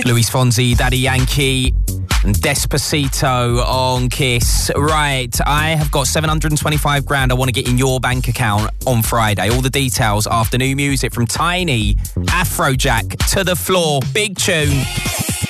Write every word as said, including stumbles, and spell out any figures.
Luis Fonsi, Daddy Yankee, and Despacito on Kiss. Right, I have got seven hundred twenty-five grand I want to get in your bank account on Friday. All the details after new music from Tiny, Afrojack, To The Floor. Big tune.